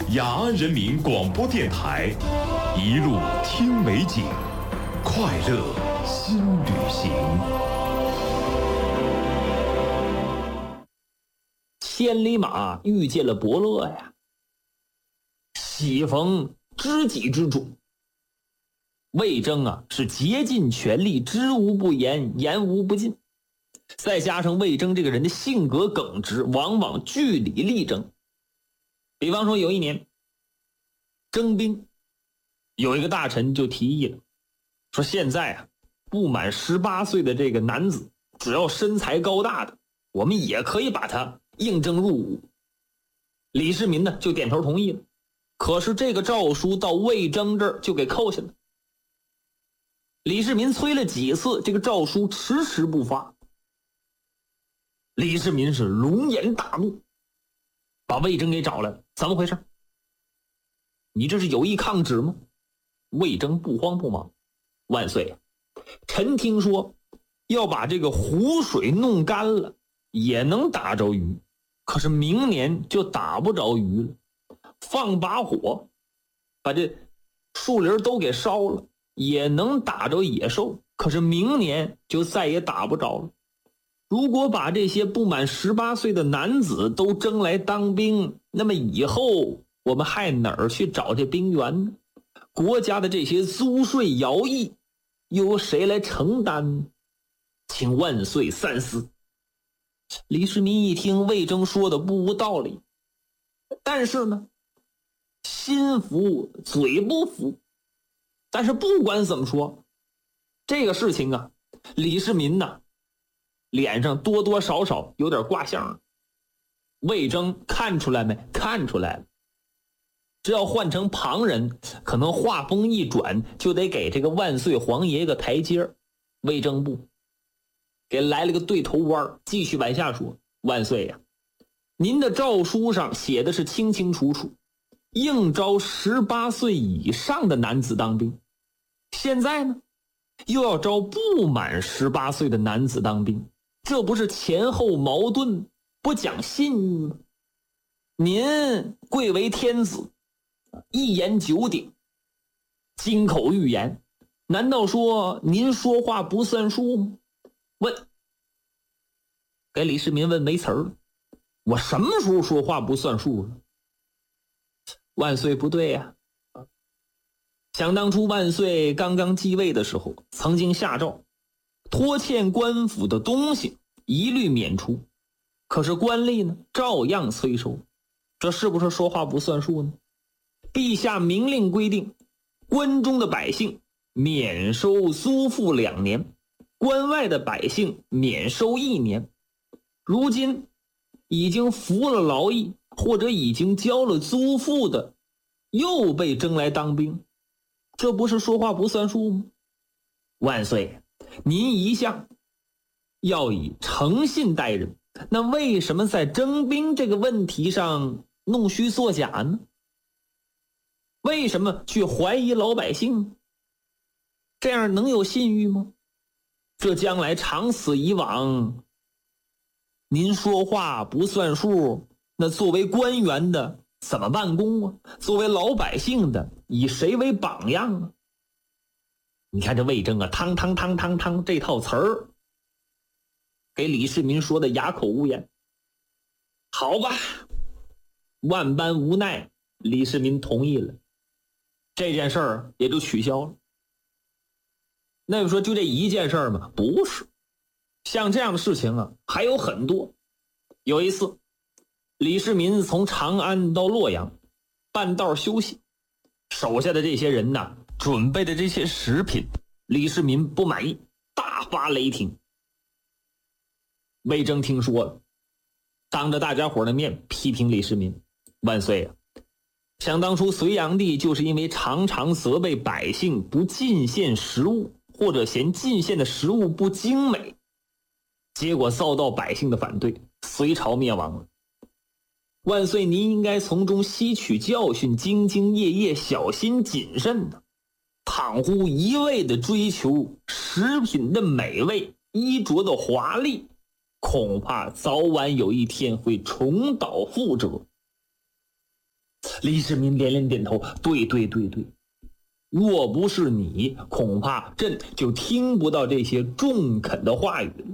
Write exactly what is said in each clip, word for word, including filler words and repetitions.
雅安人民广播电台，一路听美景，快乐新旅行。 千里马遇见了伯乐呀，喜逢知己之主。魏征啊是竭尽全力，知无不言，言无不尽。再加上魏征这个人的性格耿直，往往据理力争。比方说有一年征兵，有一个大臣就提议了，说现在啊不满十八岁的这个男子，只要身材高大的，我们也可以把他应征入伍。李世民呢就点头同意了。可是这个诏书到魏征这儿就给扣下了。李世民催了几次，这个诏书迟迟不发。李世民是龙颜大怒，把魏征给找来了。怎么回事？你这是有意抗旨吗？魏征不慌不忙，万岁，臣听说要把这个湖水弄干了也能打着鱼，可是明年就打不着鱼了。放把火把这树林都给烧了也能打着野兽，可是明年就再也打不着了。如果把这些不满十八岁的男子都征来当兵，那么以后我们还哪儿去找这兵源呢？国家的这些租税徭役又由谁来承担呢？请万岁三思。李世民一听魏征说的不无道理，但是呢心服嘴不服。但是不管怎么说，这个事情啊，李世民呢脸上多多少少有点挂相。魏征看出来没？看出来了。这要换成旁人，可能话锋一转就得给这个万岁皇爷个台阶。魏征不，给来了个对头弯，继续往下说。万岁呀、啊，您的诏书上写的是清清楚楚，应招十八岁以上的男子当兵，现在呢又要招不满十八岁的男子当兵，这不是前后矛盾，不讲信誉吗？您贵为天子，一言九鼎，金口玉言，难道说您说话不算数吗？问，给李世民问没词儿了，我什么时候说话不算数了？万岁不对呀、啊！想当初万岁刚刚继位的时候，曾经下诏拖欠官府的东西一律免除，可是官吏呢照样催收，这是不是说话不算数呢？陛下明令规定，关中的百姓免收租赋两年，关外的百姓免收一年。如今已经服了劳役或者已经交了租赋的又被征来当兵，这不是说话不算数吗？万岁，您一向要以诚信待人，那为什么在征兵这个问题上弄虚作假呢？为什么去怀疑老百姓？这样能有信誉吗？这将来长此以往，您说话不算数，那作为官员的怎么办公啊？作为老百姓的以谁为榜样啊？你看这魏征啊，汤汤汤汤汤这套词儿给李世民说的哑口无言。好吧，万般无奈，李世民同意了，这件事儿也就取消了。那你说就这一件事儿吗？不是，像这样的事情啊还有很多。有一次李世民从长安到洛阳，半道休息，手下的这些人呢准备的这些食品，李世民不满意，大发雷霆。魏征听说了，当着大家伙的面批评李世民，万岁啊，想当初隋炀帝就是因为常常责备百姓不进献食物，或者嫌进献的食物不精美，结果遭到百姓的反对，隋朝灭亡了。万岁，您应该从中吸取教训，兢兢业业，小心谨慎的。倘乎一味的追求食品的美味，衣着的华丽，恐怕早晚有一天会重蹈覆辙。 李世民连连点头，对对对对，若不是你，恐怕朕就听不到这些中肯的话语了。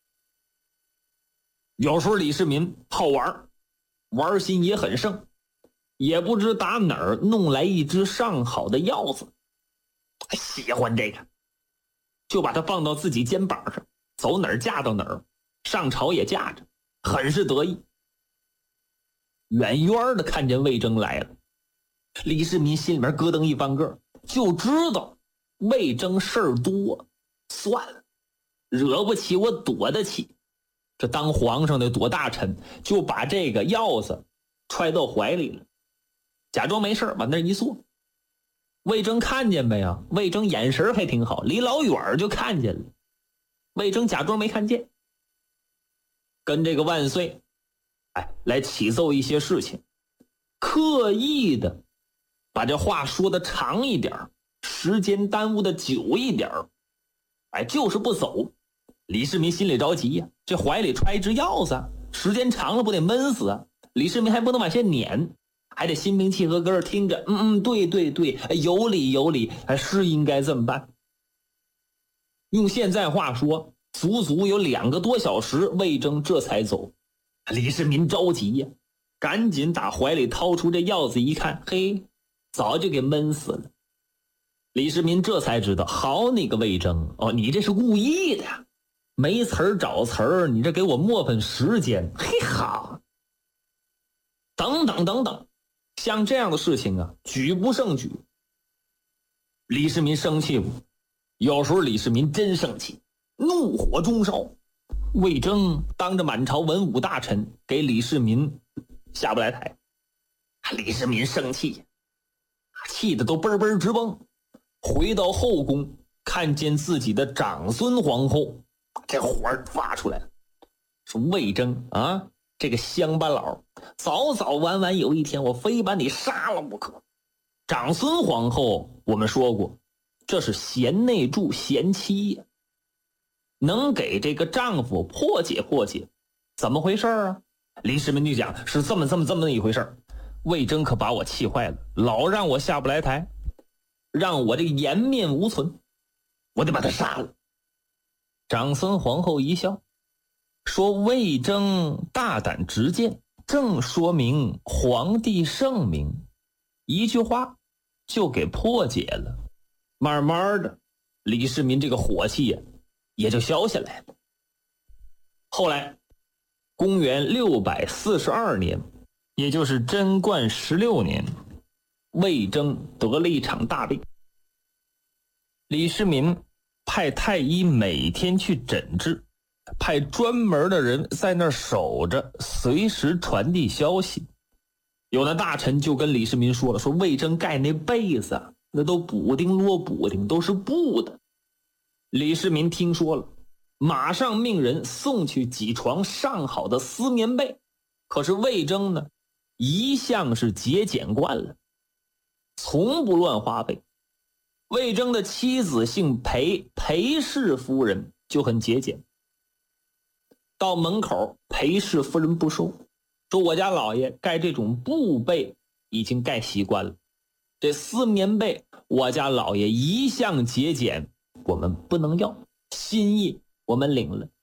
有时候李世民好玩，玩心也很盛，也不知打哪儿弄来一只上好的鹞子，喜欢这个，就把它放到自己肩膀上，走哪儿架到哪儿，上朝也架着，很是得意。远远的看见魏征来了，李世民心里面咯噔一翻个，就知道魏征事儿多，算了，惹不起我躲得起。这当皇上的躲大臣，就把这个鹞子揣到怀里了，假装没事往那一坐。魏征看见没有？魏征眼神还挺好，离老远就看见了。魏征假装没看见，跟这个万岁哎来启奏一些事情，刻意的把这话说的长一点，时间耽误的久一点，哎，就是不走。李世民心里着急呀、啊，这怀里揣一只鹞子，时间长了不得闷死啊！李世民还不能往下撵，还得心平气和搁这听着，嗯嗯，对对对，有理有理，还是应该这么办。用现在话说，足足有两个多小时，魏征这才走。李世民着急呀、啊，赶紧打怀里掏出这鹞子一看，嘿，早就给闷死了。李世民这才知道，好你个魏征哦，你这是故意的呀！没词儿找词儿，你这给我磨粉时间，嘿好！等等等等，像这样的事情啊，举不胜举。李世民生气不？有时候李世民真生气，怒火中烧。魏征当着满朝文武大臣给李世民下不来台，李世民生气，气得都嘣嘣直蹦。回到后宫，看见自己的长孙皇后，这火发出来了，说魏征啊，这个乡巴佬，早早晚晚有一天我非把你杀了不可。长孙皇后我们说过，这是贤内助贤妻呀，能给这个丈夫破解破解，怎么回事啊？李世民就讲是这么这么这么一回事。魏征可把我气坏了，老让我下不来台，让我这个颜面无存，我得把他杀了。长孙皇后一笑，说魏征大胆直谏，正说明皇帝圣明，一句话就给破解了。慢慢的，李世民这个火气呀、啊、也就消下来了。后来公元六百四十二年，也就是贞观十六年，魏征得了一场大病。李世民派太医每天去诊治，派专门的人在那儿守着，随时传递消息。有的大臣就跟李世民说了，说魏征盖那被子那都补丁摞补丁，都是布的。李世民听说了，马上命人送去几床上好的丝棉被。可是魏征呢，一向是节俭惯了，从不乱花费。魏征的妻子姓裴，裴氏夫人就很节俭。到门口，裴氏夫人不收，说我家老爷盖这种布被已经盖习惯了，这丝棉被我家老爷一向节俭，我们不能要，心意我们领了。